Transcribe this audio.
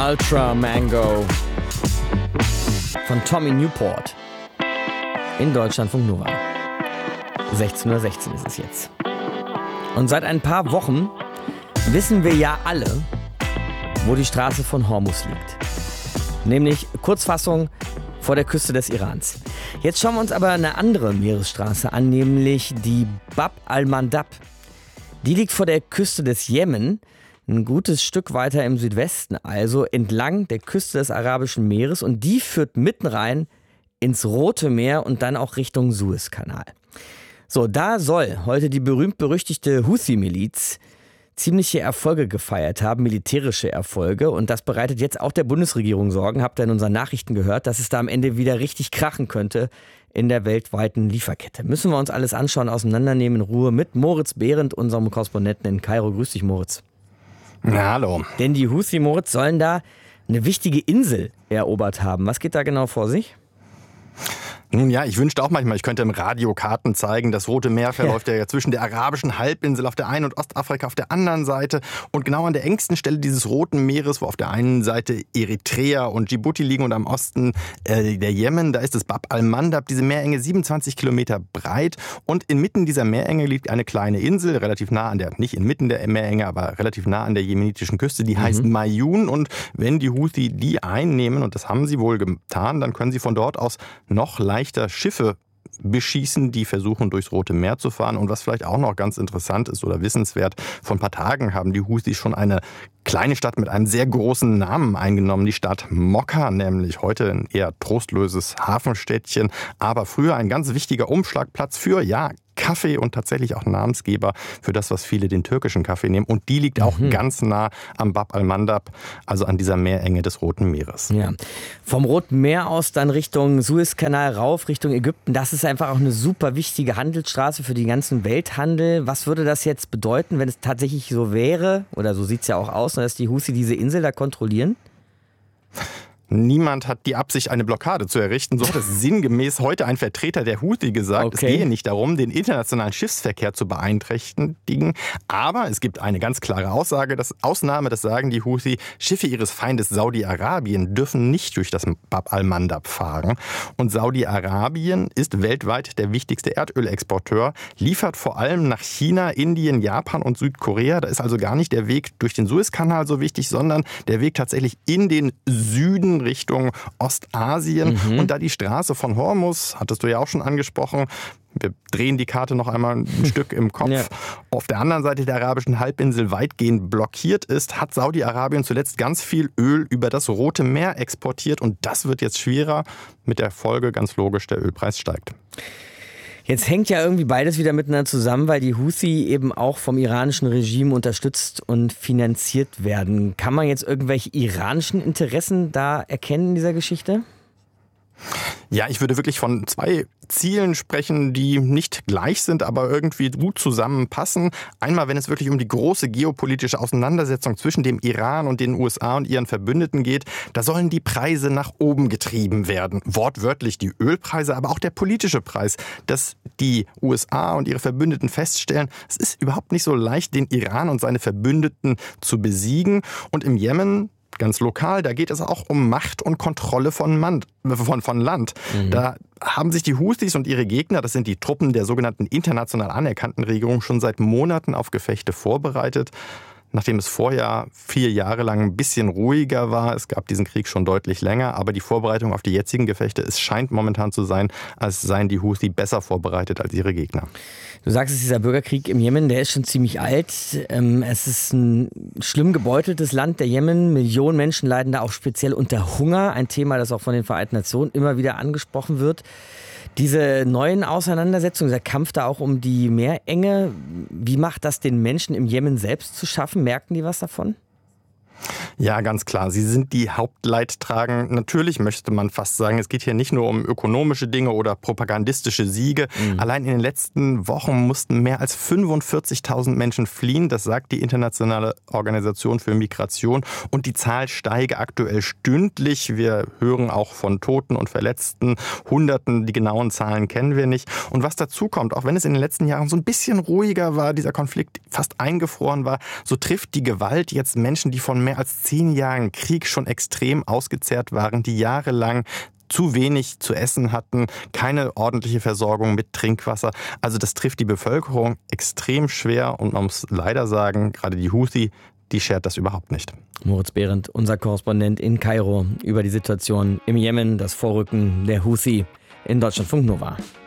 Ultra Mango von Tommy Newport in Deutschlandfunk Nova. 16:16 Uhr ist es jetzt. Und seit ein paar Wochen wissen wir ja alle, wo die Straße von Hormuz liegt. Nämlich, Kurzfassung, vor der Küste des Irans. Jetzt schauen wir uns aber eine andere Meeresstraße an, nämlich die Bab al-Mandab. Die liegt vor der Küste des Jemen, ein gutes Stück weiter im Südwesten, also entlang der Küste des Arabischen Meeres, und die führt mitten rein ins Rote Meer und dann auch Richtung Suezkanal. So, da soll heute die berühmt-berüchtigte Houthi-Miliz ziemliche Erfolge gefeiert haben, militärische Erfolge, und das bereitet jetzt auch der Bundesregierung Sorgen. Habt ihr in unseren Nachrichten gehört, dass es da am Ende wieder richtig krachen könnte in der weltweiten Lieferkette. Müssen wir uns alles anschauen, auseinandernehmen in Ruhe mit Moritz Behrendt, unserem Korrespondenten in Kairo. Grüß dich, Moritz. Na, hallo. Denn die Houthi, Moritz, sollen da eine wichtige Insel erobert haben. Was geht da genau vor sich? Nun ja, ich wünschte auch manchmal, ich könnte im Radio Karten zeigen. Das Rote Meer verläuft ja zwischen der arabischen Halbinsel auf der einen und Ostafrika auf der anderen Seite. Und genau an der engsten Stelle dieses Roten Meeres, wo auf der einen Seite Eritrea und Djibouti liegen und am Osten der Jemen, da ist das Bab al-Mandab, diese Meerenge 27 Kilometer breit. Und inmitten dieser Meerenge liegt eine kleine Insel, relativ nah an der, nicht inmitten der Meerenge, aber relativ nah an der jemenitischen Küste, die heißt Mayun. Und wenn die Houthi die einnehmen, und das haben sie wohl getan, dann können sie von dort aus noch leichter Schiffe beschießen, die versuchen, durchs Rote Meer zu fahren. Und was vielleicht auch noch ganz interessant ist oder wissenswert, vor ein paar Tagen haben die Houthis schon eine kleine Stadt mit einem sehr großen Namen eingenommen, die Stadt Mokka, nämlich heute ein eher trostloses Hafenstädtchen, aber früher ein ganz wichtiger Umschlagplatz für, Kaffee und tatsächlich auch Namensgeber für das, was viele den türkischen Kaffee nehmen. Und die liegt auch ganz nah am Bab al-Mandab, also an dieser Meerenge des Roten Meeres. Ja. Vom Roten Meer aus dann Richtung Suezkanal rauf, Richtung Ägypten. Das ist einfach auch eine super wichtige Handelsstraße für den ganzen Welthandel. Was würde das jetzt bedeuten, wenn es tatsächlich so wäre, oder so sieht es ja auch aus, dass die Houthi diese Insel da kontrollieren? Niemand hat die Absicht, eine Blockade zu errichten. So hat es sinngemäß heute ein Vertreter der Houthi gesagt. Okay. Es gehe nicht darum, den internationalen Schiffsverkehr zu beeinträchtigen. Aber es gibt eine ganz klare Ausnahme, das sagen die Houthi. Schiffe ihres Feindes Saudi-Arabien dürfen nicht durch das Bab al-Mandab fahren. Und Saudi-Arabien ist weltweit der wichtigste Erdölexporteur, liefert vor allem nach China, Indien, Japan und Südkorea. Da ist also gar nicht der Weg durch den Suezkanal so wichtig, sondern der Weg tatsächlich in den Süden Richtung Ostasien. Und da die Straße von Hormuz, hattest du ja auch schon angesprochen, wir drehen die Karte noch einmal ein Stück im Kopf, auf der anderen Seite der arabischen Halbinsel weitgehend blockiert ist, hat Saudi-Arabien zuletzt ganz viel Öl über das Rote Meer exportiert. Und das wird jetzt schwerer, mit der Folge ganz logisch, der Ölpreis steigt. Jetzt hängt ja irgendwie beides wieder miteinander zusammen, weil die Houthi eben auch vom iranischen Regime unterstützt und finanziert werden. Kann man jetzt irgendwelche iranischen Interessen da erkennen in dieser Geschichte? Ja, ich würde wirklich von zwei Zielen sprechen, die nicht gleich sind, aber irgendwie gut zusammenpassen. Einmal, wenn es wirklich um die große geopolitische Auseinandersetzung zwischen dem Iran und den USA und ihren Verbündeten geht, da sollen die Preise nach oben getrieben werden. Wortwörtlich die Ölpreise, aber auch der politische Preis, dass die USA und ihre Verbündeten feststellen, es ist überhaupt nicht so leicht, den Iran und seine Verbündeten zu besiegen. Und im Jemen, ganz lokal, da geht es auch um Macht und Kontrolle von Land. Da haben sich die Houthis und ihre Gegner, das sind die Truppen der sogenannten international anerkannten Regierung, schon seit Monaten auf Gefechte vorbereitet. Nachdem es vorher 4 Jahre lang ein bisschen ruhiger war, es gab diesen Krieg schon deutlich länger, aber die Vorbereitung auf die jetzigen Gefechte, es scheint momentan zu sein, als seien die Houthi besser vorbereitet als ihre Gegner. Du sagst es, dieser Bürgerkrieg im Jemen, der ist schon ziemlich alt. Es ist ein schlimm gebeuteltes Land, der Jemen. Millionen Menschen leiden da auch speziell unter Hunger. Ein Thema, das auch von den Vereinten Nationen immer wieder angesprochen wird. Diese neuen Auseinandersetzungen, der Kampf da auch um die Meerenge, wie macht das den Menschen im Jemen selbst zu schaffen? Merken die was davon? Ja, ganz klar. Sie sind die Hauptleidtragenden. Natürlich möchte man fast sagen, es geht hier nicht nur um ökonomische Dinge oder propagandistische Siege. Allein in den letzten Wochen mussten mehr als 45.000 Menschen fliehen. Das sagt die Internationale Organisation für Migration. Und die Zahl steige aktuell stündlich. Wir hören auch von Toten und Verletzten, Hunderten. Die genauen Zahlen kennen wir nicht. Und was dazu kommt, auch wenn es in den letzten Jahren so ein bisschen ruhiger war, dieser Konflikt fast eingefroren war, so trifft die Gewalt jetzt Menschen, die von mehr als 10 Jahren Krieg schon extrem ausgezehrt waren, die jahrelang zu wenig zu essen hatten, keine ordentliche Versorgung mit Trinkwasser. Also das trifft die Bevölkerung extrem schwer und man muss leider sagen, gerade die Houthi, die schert das überhaupt nicht. Moritz Behrendt, unser Korrespondent in Kairo, über die Situation im Jemen, das Vorrücken der Houthi in Deutschlandfunk Nova.